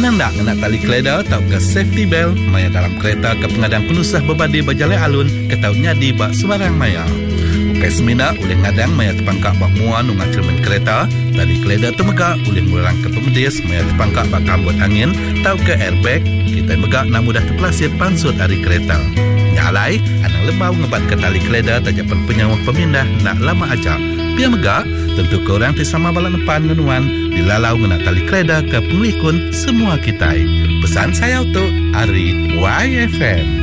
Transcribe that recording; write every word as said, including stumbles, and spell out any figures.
Penanda kena tali keleda tau ke safety belt maya dalam kereta ke pengadang penusah berbadi berjalan alun ke tau nyadi bak sembarang maya. Ukai semina oleh ngadang maya terpangkak bak muan nunga cermin kereta, tali keleda temegak oleh murang ke pemedis maya terpangkak bak kambut angin tau ke airbag, kita megak nak mudah terpelasir pansut hari kereta. Nyalai, anang lebau ngebat ke tali keleda tajapan penyawak pemindah nak lama ajak. Biar megak, tentu korang tisama balak depan menuan dilalau ngena tali keleda ke penglikun semua kita. Pesan saya untuk Ari Y F M.